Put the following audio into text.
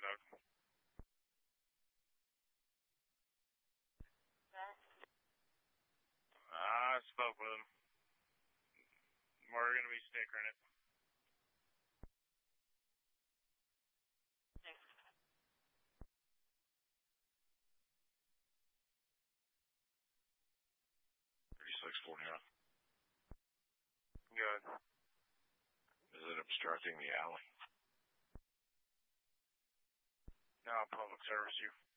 find out. I spoke with him. We're going to be stickering it. Thanks. 3640. Good. Is it obstructing the alley? No, public service you.